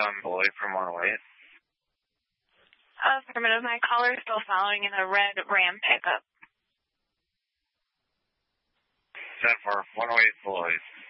Lloyd from 108. Affirmative. My caller is still following in a red Ram pickup. 10-4, 108 Lloyd.